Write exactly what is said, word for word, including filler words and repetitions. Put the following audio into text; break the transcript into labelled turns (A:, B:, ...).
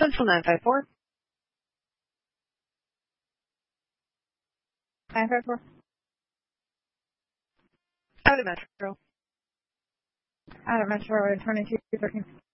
A: Central nine five four.
B: nine five four.
A: Out of Metro.
B: Out of Metro, twenty-two thirteen.